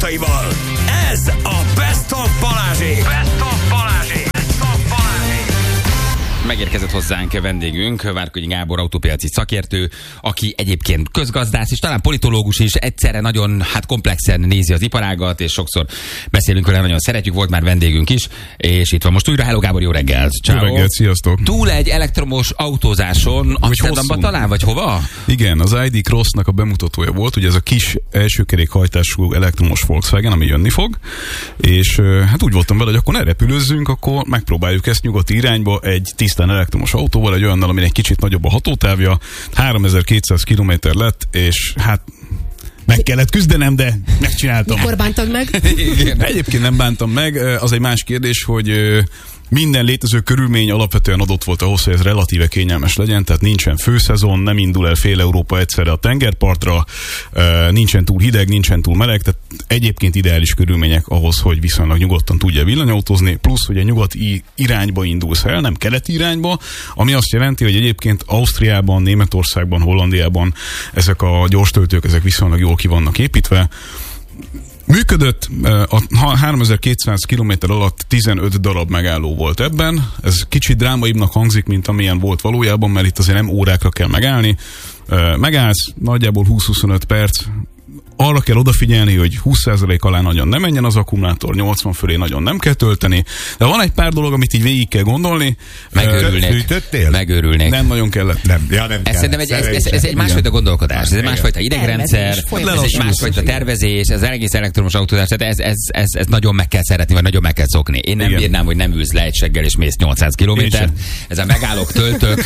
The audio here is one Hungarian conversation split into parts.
pillanataival. Ez a Best of Balázsék. Best of Balázsék. Megérkezett hozzánk vendégünk, Várkonyi Gábor autópiaci szakértő, aki egyébként közgazdász és talán politológus is, egyszerre nagyon komplexen nézi az iparágat, és sokszor beszélünk vele, nagyon szeretjük, volt már vendégünk is, és itt van most újra. Hello Gábor, jó reggelt! Ciao. Jó reggelt, sziasztok! Túl egy elektromos autózáson, Amsterdamba talán, vagy hova? Igen, az ID Crossnak a bemutatója volt, ugye ez a kis elsőkerékhajtású elektromos Volkswagen, ami jönni fog, és hát úgy voltam vele, hogy akkor ne repülőzzünk, akkor megpróbáljuk ezt nyugati irányba egy tisztán elektromos autóval, egy olyannal, aminek kicsit nagyobb a hatótávja, 3200 km lett, és hát meg kellett küzdenem, de megcsináltam. Mikor bántad meg? Egyébként nem bántam meg, az egy más kérdés, hogy minden létező körülmény alapvetően adott volt ahhoz, hogy ez relatíve kényelmes legyen, tehát nincsen főszezon, nem indul el fél Európa egyszerre a tengerpartra, nincsen túl hideg, nincsen túl meleg, tehát egyébként ideális körülmények ahhoz, hogy viszonylag nyugodtan tudja villanyautózni, plusz, hogy a nyugati irányba indulsz el, nem keleti irányba, ami azt jelenti, hogy egyébként Ausztriában, Németországban, Hollandiában ezek a gyorstöltők, ezek viszonylag jól ki vannak építve. Működött, a 3200 km alatt 15 darab megálló volt ebben. Ez kicsit drámaibbnak hangzik, mint amilyen volt valójában, mert itt azért nem órákra kell megállni. Megállsz, nagyjából 20-25 perc. Arra kell odafigyelni, hogy 20% alá nagyon nem menjen az akkumulátor, 80 fölé nagyon nem kell tölteni. De van egy pár dolog, amit így végig kell gondolni. Megőrülnék. Nem nagyon kellett. Nem Szerintem ez egy másfajta gondolkodás, ez egy másfajta idegrendszer, ez egy másfajta tervezés, ez egész elektromos autózás, tehát ez nagyon meg kell szeretni, vagy nagyon meg kell szokni. Én nem bírnám, hogy nem ülsz le egy seggel és mész 800 kilométert. Ezzel megállok, töltök.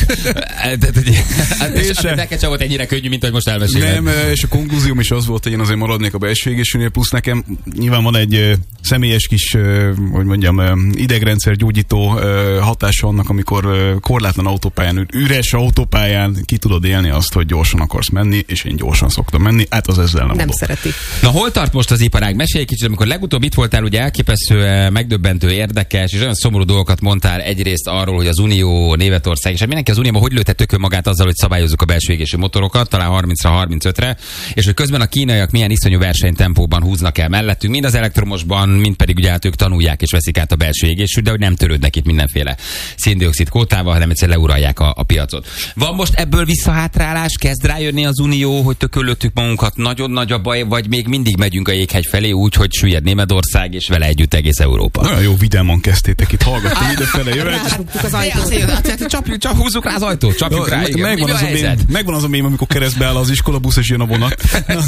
És neked sem volt ennyire könnyű, mint hogy most elmeséled. Nem, és a konklúzióm is az volt, hogy én azért maradnék a belső égésűnél, plusz nekem nyilván van egy személyes kis, hogy mondjam, idegrendszer gyógyító hatása annak, amikor korlátlan autópályán, üres autópályán ki tudod élni azt, hogy gyorsan akarsz menni, és én gyorsan szoktam menni, hát az ezzel nem szereti. Na, hol tart most az iparág? Mesélj egy kicsit, amikor legutóbb itt voltál, ugye elképesztő, megdöbbentő, érdekes, és olyan szomorú dolgokat mondtál egyrészt arról, hogy az Unió, Németország, és mindenki az Unióban hogy lőtte tökön magát azzal, hogy szabályozzuk a belső égésű motorokat, talán 30-35-re, és hogy közben a kínaiak milyen iszonyú versenytempóban húznak el mellettünk, mind az elektromosban, mind pedig ugye ők tanulják és veszik át a belső égésűt, de hogy nem törődnek itt mindenféle széndioxid kvótával, hanem egyszer leuralják a piacot. Van most ebből visszahátrálás, kezd rájönni az Unió, hogy tökölöttük magunkat, nagyon nagy a baj, vagy még mindig megyünk a jéghegy felé úgy, hogy süllyed Németország és vele együtt egész Európa. Nagyon jó vidáman kezdtétek itt hallgatni, idefele jövet. Csak húzzuk rá az ajtót, csapjuk rá. Megvan az a mém, amikor keresztbe áll az iskolabusz és jön a vonat.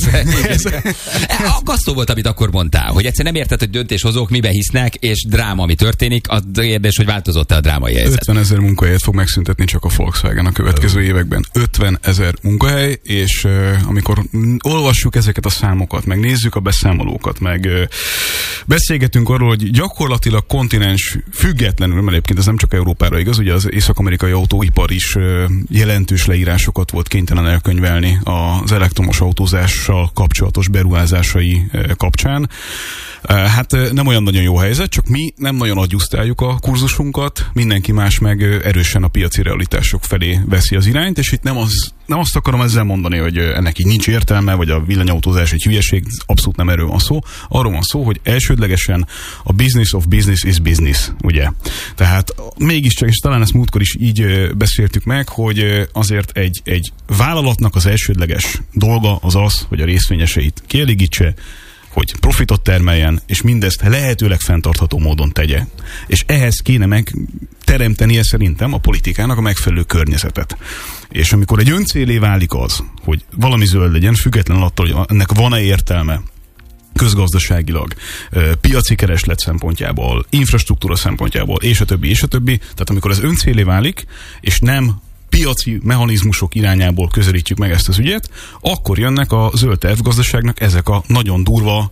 Aggasztó volt, amit akkor mondtál, hogy egyszer nem érted, hogy döntéshozók mibe hisznek, és dráma, ami történik, az kérdés, hogy változott-e a drámai helyzet. 50 000 munkahelyet fog megszüntetni csak a Volkswagen a következő években. 50 000 munkahely, és amikor olvassuk ezeket a számokat, meg nézzük a beszámolókat, meg beszélgetünk arról, hogy gyakorlatilag kontinens függetlenül, mert egyébként ez nem csak Európára igaz, ugye az észak-amerikai autóipar is jelentős leírásokat volt kénytelen elkönyvelni az elektromos autózással kapcsolatos beruházásai kapcsán. Hát nem olyan nagyon jó helyzet, csak mi nem nagyon adjusztáljuk a kurzusunkat, mindenki más meg erősen a piaci realitások felé veszi az irányt, és itt nem azt akarom ezzel mondani, hogy ennek így nincs értelme, vagy a villanyautózás egy hülyeség, abszolút nem erről van szó. Arról van szó, hogy elsődlegesen a business of business is business, ugye? Tehát mégiscsak, és talán ezt múltkor is így beszéltük meg, hogy azért egy vállalatnak az elsődleges dolga az az, hogy a részvényeseit kielégítse, hogy profitot termeljen, és mindezt lehetőleg fenntartható módon tegye. És ehhez kéne megteremtenie szerintem a politikának a megfelelő környezetet. És amikor egy öncélé válik az, hogy valami zöld legyen, függetlenül attól, hogy ennek van-e értelme közgazdaságilag, piaci kereslet szempontjából, infrastruktúra szempontjából, és a többi. Tehát amikor ez öncélé válik, és nem piaci mechanizmusok irányából közelítjük meg ezt az ügyet, akkor jönnek a zöld tervgazdaságnak ezek a nagyon durva,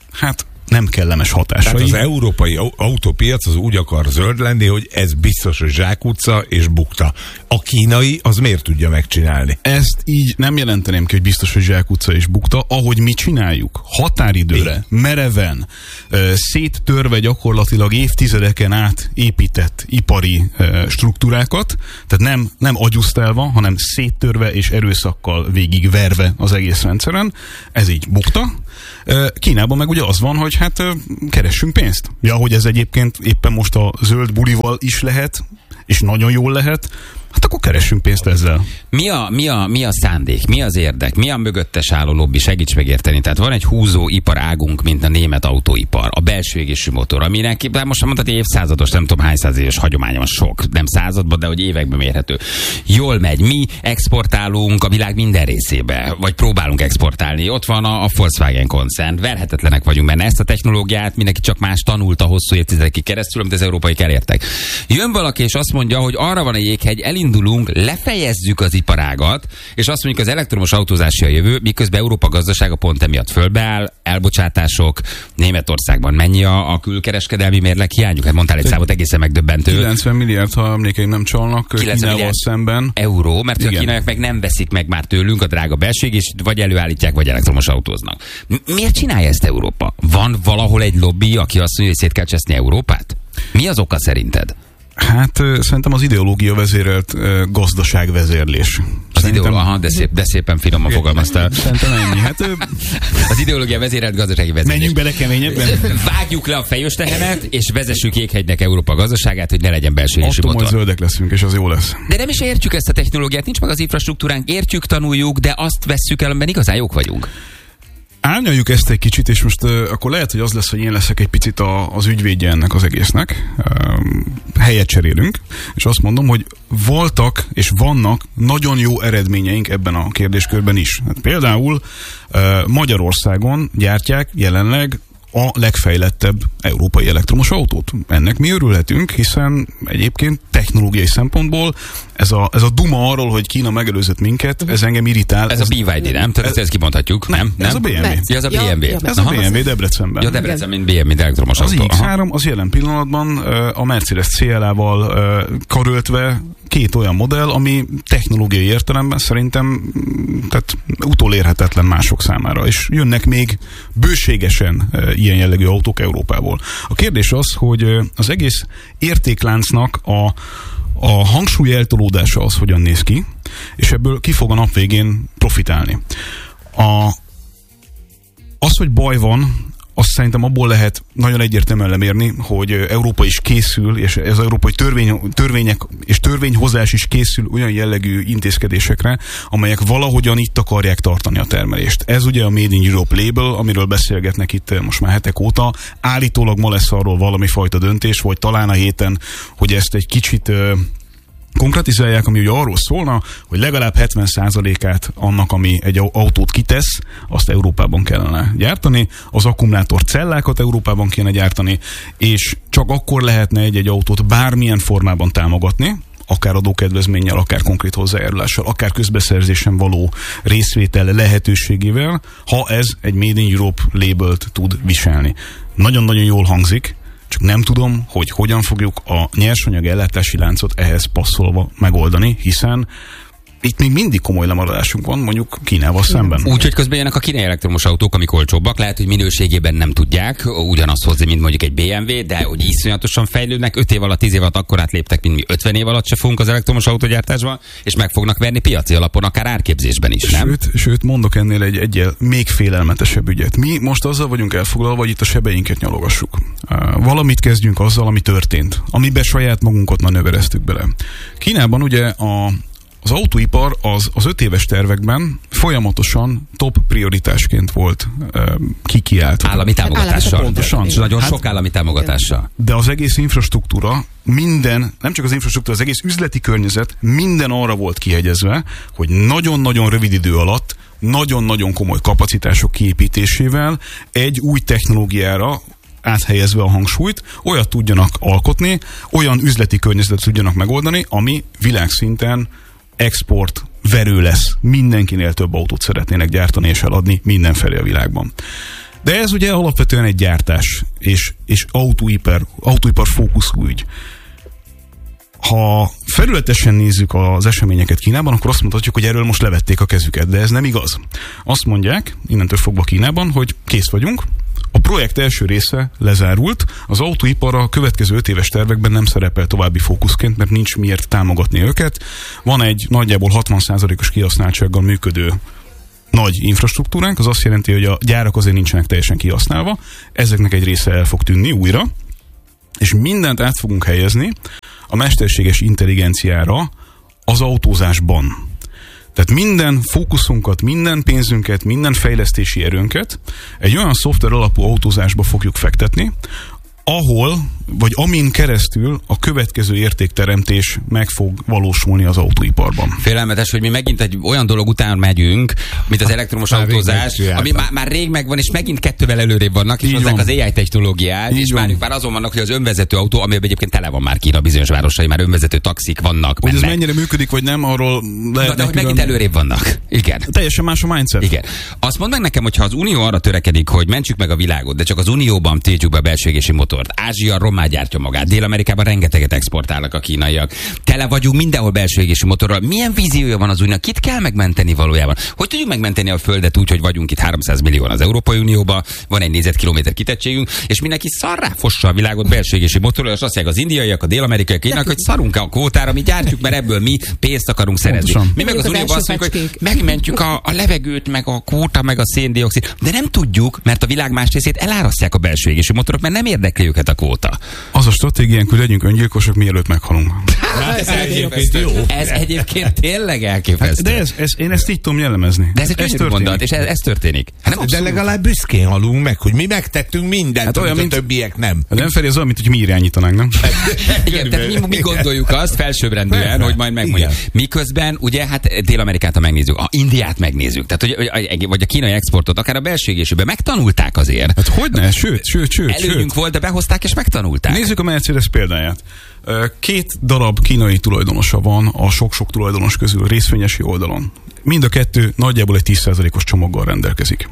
nem kellemes hatásai. Tehát az európai autópiac az úgy akar zöld lenni, hogy ez biztos, hogy zsákutca és bukta. A kínai az miért tudja megcsinálni? Ezt így nem jelenteném ki, hogy biztos, hogy zsákutca és bukta. Ahogy mi csináljuk, határidőre, mereven, széttörve gyakorlatilag évtizedeken át épített ipari struktúrákat, tehát nem agyusztálva, hanem széttörve és erőszakkal végigverve az egész rendszeren. Ez így bukta. Kínában meg ugye az van, hogy hát keressünk pénzt. Ja, hogy ez egyébként éppen most a zöld bulival is lehet, és nagyon jól lehet, hát akkor keressünk pénzt ezzel. Mi a szándék? Mi az érdek? Mi a mögöttes álló lobby? Segíts megérteni. Tehát van egy húzó iparágunk, mint a német autóipar, a belső égésű motor, aminek, de most mondtad, évszázados, nem tudom hány száz éves hagyománya, sok, nem században, de hogy években mérhető. Jól megy. Mi exportálunk a világ minden részébe, vagy próbálunk exportálni. Ott van a Volkswagen koncern. Verhetetlenek vagyunk benne. Ezt a technológiát mindenki csak más tanulta hosszú évtizedekig keresztül, amit az európaiak elértek. Jön valaki és azt mondja, hogy arra van a jéghegy, elindulunk, lefejezzük az iparágat, és azt mondjuk, az elektromos autózási a jövő, miközben Európa gazdasága pont emiatt fölbeáll, elbocsátások, Németországban mennyi a külkereskedelmi mérleg hiányuk? Hát mondtál egy számot egészen megdöbbentő. 90 milliárd, ha emlékeim nem csalnak, Kínával szemben. Euró, mert a kínaiak meg nem veszik meg már tőlünk a drága belség, és vagy előállítják, vagy elektromos autóznak. Miért csinálja ezt Európa? Van valahol egy lobby, aki azt mondja, hogy szét kell cseszni Európát? Mi az oka szerinted? Hát szerintem az ideológia vezérelt gazdaságvezérlés. Az ideológia, de szépen finoman fogalmaztál. Szerintem ennyi. Hát, az ideológia vezérelt gazdasági vezérlés. Menjünk bele keményebben. Vágjuk le a fejős tehenet, és vezessük jéghegynek Európa gazdaságát, hogy ne legyen belső égésű motor. Majd zöldek leszünk, és az jó lesz. De nem is értjük ezt a technológiát, nincs meg az infrastruktúránk, értjük, tanuljuk, de azt vesszük el, amiben igazán jók vagyunk. Árnyaljuk ezt egy kicsit, és most akkor lehet, hogy az lesz, hogy én leszek egy picit az ügyvédje ennek az egésznek. Helyet cserélünk, és azt mondom, hogy voltak és vannak nagyon jó eredményeink ebben a kérdéskörben is. Hát például Magyarországon gyártják jelenleg a legfejlettebb európai elektromos autót. Ennek mi örülhetünk, hiszen egyébként technológiai szempontból ez a duma arról, hogy Kína megelőzött minket, ez engem irritál. Ez a BYD, nem? Tehát ezt kimondhatjuk, nem? Ez a BMW. Ja, ez a BMW. Ez a BMW Debrecenben. Ja, Debrecen, mint BMW elektromos autó. Az X3 az jelen pillanatban a Mercedes CLA-val karöltve két olyan modell, ami technológiai értelemben szerintem tehát utolérhetetlen mások számára, és jönnek még bőségesen ilyen jellegű autók Európából. A kérdés az, hogy az egész értékláncnak a hangsúly eltolódása az hogyan néz ki, és ebből ki fog a nap végén profitálni. Az, hogy baj van, azt szerintem abból lehet nagyon egyértelműen lemérni, hogy Európa is készül, és az európai törvények és törvényhozás is készül olyan jellegű intézkedésekre, amelyek valahogyan itt akarják tartani a termelést. Ez ugye a Made in Europe label, amiről beszélgetnek itt most már hetek óta. Állítólag ma lesz arról valami fajta döntés, vagy talán a héten, hogy ezt egy kicsit konkretizálják, ami ugye arról szólna, hogy legalább 70%-át annak, ami egy autót kitesz, azt Európában kellene gyártani, az akkumulátor cellákat Európában kéne gyártani, és csak akkor lehetne egy autót bármilyen formában támogatni, akár adókedvezménnyel, akár konkrét hozzájárulással, akár közbeszerzésen való részvétel lehetőségével, ha ez egy Made in Europe labelt tud viselni. Nagyon-nagyon jól hangzik, csak nem tudom, hogy hogyan fogjuk a nyersanyag ellátási láncot ehhez passzolva megoldani, hiszen itt még mindig komoly lemaradásunk van, mondjuk Kínával szemben. Úgyhogy közben jönnek a kínai elektromos autók, amik olcsóbbak, lehet, hogy minőségében nem tudják ugyanazt hozni, mint mondjuk egy BMW, de hogy iszonyatosan fejlődnek, 5 év alatt, 10 év alatt akkor átléptek, mint mi 50 év alatt se fogunk az elektromos autógyártásban, és meg fognak verni piaci alapon, akár árképzésben is, nem? Sőt, mondok ennél egy még félelmetesebb ügyet. Mi most azzal vagyunk elfoglalva, hogy itt a sebeinket nyalogassuk. Valamit kezdjünk azzal, ami történt, amiben saját magunkat manővereztük bele. Kínában ugye az autóipar az 5 éves tervekben folyamatosan top prioritásként volt kikiáltva. Állami támogatással. Pontosan. És nagyon sok állami támogatással. De az egész infrastruktúra, nem csak az infrastruktúra, az egész üzleti környezet minden arra volt kihegyezve, hogy nagyon-nagyon rövid idő alatt nagyon-nagyon komoly kapacitások kiépítésével egy új technológiára áthelyezve a hangsúlyt, olyat tudjanak alkotni, olyan üzleti környezetet tudjanak megoldani, ami világszinten export verő lesz. Mindenkinél több autót szeretnének gyártani és eladni mindenfelé a világban. De ez ugye alapvetően egy gyártás és autóipar fókuszú ügy. Ha felületesen nézzük az eseményeket Kínában, akkor azt mondhatjuk, hogy erről most levették a kezüket, de ez nem igaz. Azt mondják, innentől fogva Kínában, hogy kész vagyunk, a projekt első része lezárult, az autóipar a következő 5 éves tervekben nem szerepel további fókuszként, mert nincs miért támogatni őket. Van egy nagyjából 60%-os kihasználtsággal működő nagy infrastruktúránk, az azt jelenti, hogy a gyárak azért nincsenek teljesen kihasználva, ezeknek egy része el fog tűnni újra, és mindent át fogunk helyezni a mesterséges intelligenciára az autózásban. Tehát minden fókuszunkat, minden pénzünket, minden fejlesztési erőnket egy olyan szoftver alapú autózásba fogjuk fektetni, ahol, vagy amin keresztül a következő értékteremtés meg fog valósulni az autóiparban. Félelmetes, hogy mi megint egy olyan dolog után megyünk, mint az elektromos autózás, ami már rég megvan, és megint 2-vel előrébb vannak, és hozzák az AI technológiát, és már azon vannak, hogy az önvezető autó, amiben egyébként tele van már Kína bizonyos városai, már önvezető taxik vannak. Hogy ez mennyire működik, vagy nem, arról lehet. De hogy megint előrébb vannak. Igen. Teljesen más a mindset. Igen. Azt mondd meg nekem, hogy ha az Unió arra törekedik, hogy mentsük meg a világot, de csak az Unióban tiltjuk be a belső égési motort. Ázsia rommá gyártja magát. Dél-Amerikában rengeteget exportálnak a kínaiak. Tele vagyunk mindenhol belső égési motorral. Milyen víziója van az Uniónak? Kit kell megmenteni valójában? Hogy tudjuk megmenteni a Földet úgy, hogy vagyunk itt 300 millióan az Európai Unióban, van egy négyzetkilométer kitettségünk, és mindenki szarrá fossa a világot belső égési motorral, és azt mondják az indiaiak, a dél-amerikaiak, kínaiak, hogy szarunk a kvótára, mi gyártjuk, mert ebből mi pénzt akarunk szerezni. Pontosan. Mi meg az Unióban azt mondjuk, hogy megmentjük a levegőt, meg a kvóta, meg a széndioxid, de nem tudjuk, mert a világ más részét elárasztják a belső égési motorok, mert nem érdekli őket a kvóta. Az a stratégiánk, hogy legyünk öngyilkosok, mielőtt meghalunk. Ez egyébként tényleg elképesztő. De én ezt így tudom jellemezni. De ez egy gyönyörű mondat, és ez történik. Hát de legalább büszkén halunk meg, hogy mi megtettünk mindent, hát olyan, mint a többiek nem. Nem Feri, az olyan, mint hogy mi irányítanánk, nem? Igen, tehát mi gondoljuk azt felsőbbrendűen, hogy majd megmondjuk. Miközben, ugye, hát Dél-Amerikát, ha megnézzük, a Indiát megnézzük, tehát, vagy a kínai exportot, akár a belső égésűben megtanulták azért. Hát hogyne, sőt. Előnyünk volt, de behozták és megtanulták. Nézzük a Mercedes példáját. 2 darab kínai tulajdonosa van a sok-sok tulajdonos közül részvényesi oldalon. Mind a 2 nagyjából egy 10%-os csomaggal rendelkezik.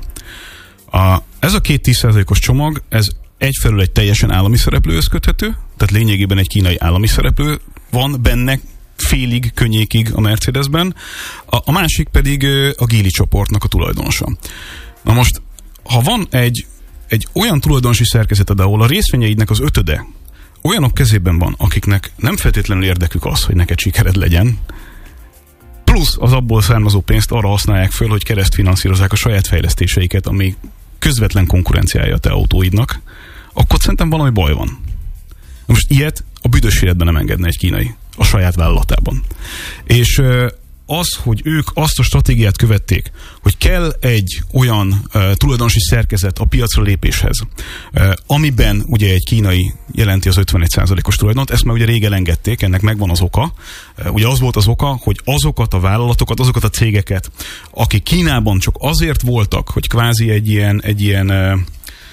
Ez a 2 10%-os csomag, ez egyfelől egy teljesen állami szereplőhöz köthető, tehát lényegében egy kínai állami szereplő van benne, félig, könnyékig a Mercedesben, a másik pedig a Geely csoportnak a tulajdonosa. Na most, ha van egy olyan tulajdonosi szerkezeted, ahol a részvényeidnek az 5-öde olyanok kezében van, akiknek nem feltétlenül érdekük az, hogy neked sikered legyen, plusz az abból származó pénzt arra használják föl, hogy keresztfinanszírozzák a saját fejlesztéseiket, ami közvetlen konkurenciája a te autóidnak, akkor szerintem valami baj van. Most ilyet a büdös életben nem engedne egy kínai a saját vállalatában. És az, hogy ők azt a stratégiát követték, hogy kell egy olyan tulajdonosi szerkezet a piacra lépéshez, amiben ugye egy kínai jelenti az 51%-os tulajdont, ezt már ugye rég elengedték, ennek megvan az oka. Ugye az volt az oka, hogy azokat a vállalatokat, azokat a cégeket, akik Kínában csak azért voltak, hogy kvázi egy ilyen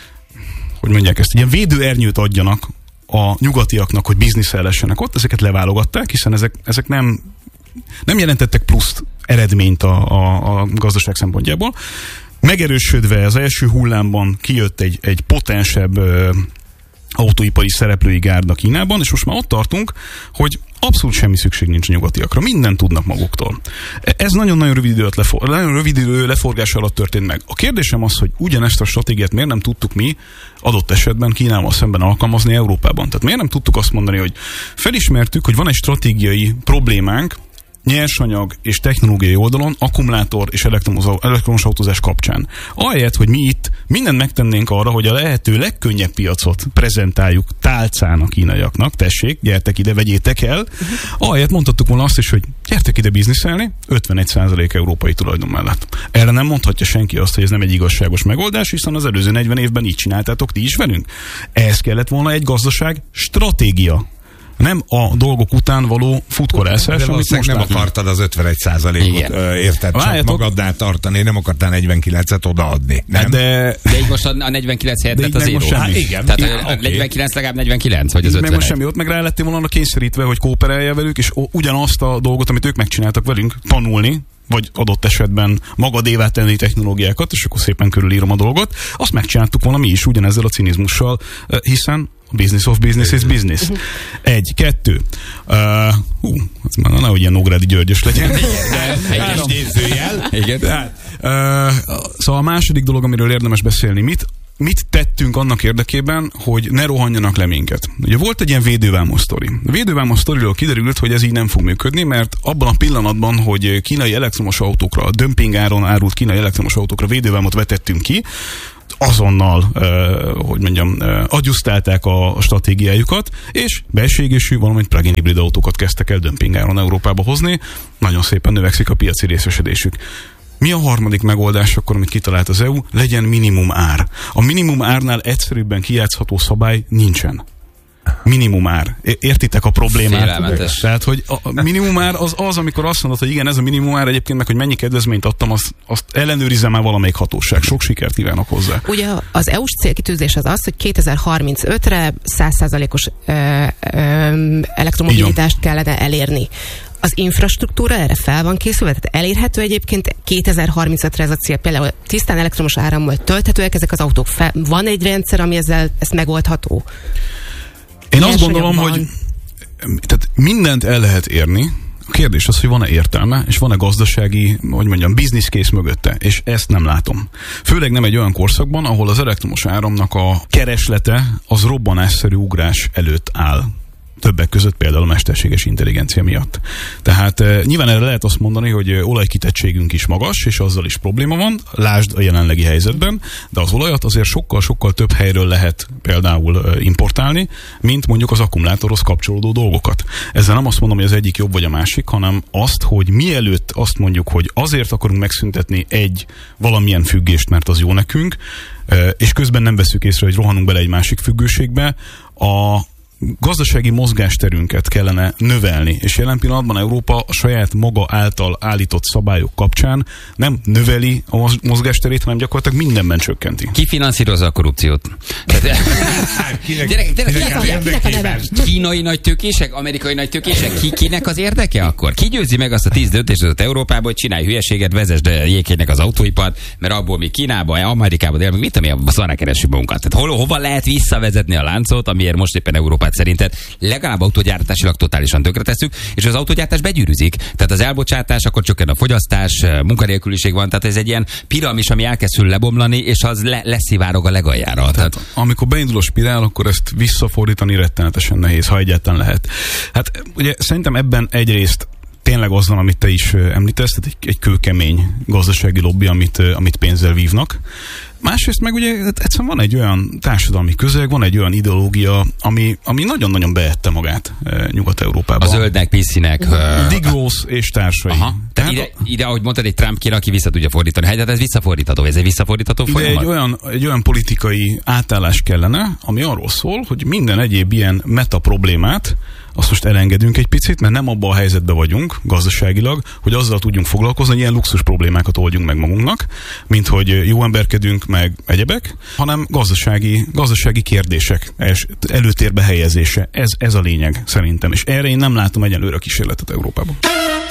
hogy mondják ezt, egy ilyen védőernyőt adjanak a nyugatiaknak, hogy bizniszelessenek ott, ezeket leválogatták, hiszen ezek nem jelentettek pluszt eredményt a gazdaság szempontjából. Megerősödve az első hullámban kijött egy potensebb autóipari szereplői gárda Kínában, és most már ott tartunk, hogy abszolút semmi szükség nincs a nyugatiakra. Mindent tudnak maguktól. Ez nagyon-nagyon rövid idő leforgás alatt történt meg. A kérdésem az, hogy ugyanezt a stratégiát miért nem tudtuk mi adott esetben Kínával szemben alkalmazni Európában. Tehát miért nem tudtuk azt mondani, hogy felismertük, hogy van egy stratégiai problémánk, nyersanyag és technológiai oldalon, akkumulátor és elektromos autózás kapcsán. Ahelyett, hogy mi itt mindent megtennénk arra, hogy a lehető legkönnyebb piacot prezentáljuk tálcán a kínaiaknak, tessék, gyertek ide, vegyétek el. Ahelyett mondhattuk volna azt is, hogy gyertek ide bizniszelni, 51% európai tulajdon mellett. Erre nem mondhatja senki azt, hogy ez nem egy igazságos megoldás, hiszen az előző 40 évben így csináltátok ti is velünk. Ehhez kellett volna egy gazdaság stratégia. Nem a dolgok után való futkorászás, amit most nem akartad az 51%-ot érted csak magaddál tartani, nem akartál 49-et odaadni. Nem? De így most a 49 helyett a zéró. Hát igen. Tehát a 49 legalább 49, vagy az 51. Meg most semmi, ott meg rá lettél volna kényszerítve, hogy kooperálja velük, és ugyanazt a dolgot, amit ők megcsináltak velünk, tanulni, vagy adott esetben magadévá tenni technológiákat, és akkor szépen körülírom a dolgot, azt megcsináltuk volna mi is ugyanezzel a cinizmussal, hiszen a business of business is business. 1, 2. Ez már nehogy ilyen Nógrádi Györgyös legyen. Igen. Szóval a második dolog, amiről érdemes beszélni, mit mit tettünk annak érdekében, hogy ne rohanjanak le minket? Ugye volt egy ilyen védővámos sztori. A védővámos sztoriról kiderült, hogy ez így nem fog működni, mert abban a pillanatban, hogy kínai elektromos autókra, dömpingáron árult kínai elektromos autókra védővámot vetettünk ki, azonnal, adjusztálták a stratégiájukat, és belső égésű, valamint plug-in hibrid autókat kezdtek el dömpingáron Európába hozni. Nagyon szépen növekszik a piaci részesedésük. Mi a harmadik megoldás akkor, amit kitalált az EU? Legyen minimum ár. A minimum árnál egyszerűbben kijátszható szabály nincsen. Minimum ár. Értitek a problémát? Félelmetes. Tehát, hogy a minimum ár az, amikor azt mondod, hogy igen, ez a minimum ár, egyébként meg, hogy mennyi kedvezményt adtam, azt ellenőrizze már valamelyik hatóság. Sok sikert kívánok hozzá. Ugye az EU-s célkitűzés az az, hogy 2035-re 100%-os elektromobilitást kellene elérni. Az infrastruktúra erre fel van készülve, tehát elérhető egyébként 2035-re ez a cél. Például tisztán elektromos árammal tölthetőek ezek az autók. Van egy rendszer, ami ezt megoldható? Én azt gondolom, hogy tehát mindent el lehet érni. A kérdés az, hogy van-e értelme, és van-e gazdasági, business case mögötte, és ezt nem látom. Főleg nem egy olyan korszakban, ahol az elektromos áramnak a kereslete az robbanásszerű ugrás előtt áll. Többek között például a mesterséges intelligencia miatt. Tehát nyilván erre lehet azt mondani, hogy olajkitettségünk is magas, és azzal is probléma van, lásd a jelenlegi helyzetben, de az olajat azért sokkal-sokkal több helyről lehet például importálni, mint mondjuk az akkumulátorhoz kapcsolódó dolgokat. Ezzel nem azt mondom, hogy az egyik jobb vagy a másik, hanem azt, hogy mielőtt azt mondjuk, hogy azért akarunk megszüntetni egy valamilyen függést, mert az jó nekünk, és közben nem veszük észre, hogy rohanunk bele egy másik függőségbe, a gazdasági mozgásterünket kellene növelni, és jelen pillanatban Európa a saját maga által állított szabályok kapcsán nem növeli a mozgásterét, hanem gyakorlatilag mindenben csökkenti. Ki finanszírozza a korrupciót? Kínai nagytőkések, amerikai nagytőkések, kinek az érdeke akkor? Ki győzi meg azt a 10 döntést Európában, hogy csinálj hülyeséget, vezesd jégkénynek az autóipart, mert abból mi Kínába, Amerikába, de mit tudom, a szarra keressük magunkat. Tehát hova lehet visszavezetni a láncot, amiért most éppen Európát szerinted legalább autógyártásilag totálisan tönkretesszük, és az autógyártás begyűrűzik. Tehát az elbocsátás, akkor csökken a fogyasztás, munkanélküliség van, tehát ez egy ilyen piramis, ami elkezdül lebomlani, és az leszivárog a legaljára. Tehát amikor beindul a spirál, akkor ezt visszafordítani rettenetesen nehéz, ha egyáltalán lehet. Hát ugye szerintem ebben egyrészt tényleg az van, amit te is említesz, tehát egy kőkemény gazdasági lobby, amit pénzzel vívnak. Másrészt meg ugye egyszerűen van egy olyan társadalmi közeg, van egy olyan ideológia, ami nagyon-nagyon beette magát Nyugat-Európában. A zöldnek, piszinek. Dick Ross és társai. Aha. Tehát ide, ahogy mondtad, egy Trump kéne, aki vissza tudja fordítani. Hát ez visszafordítható, ez egy visszafordítható folyamat? Egy olyan politikai átállás kellene, ami arról szól, hogy minden egyéb ilyen meta problémát azt most elengedünk egy picit, mert nem abban a helyzetben vagyunk gazdaságilag, hogy azzal tudjunk foglalkozni, hogy ilyen luxus problémákat oldjunk meg magunknak, mint hogy jó emberkedünk, meg egyebek, hanem gazdasági kérdések előtérbe helyezése. Ez a lényeg szerintem, és erre én nem látom egyelőre a kísérletet Európában.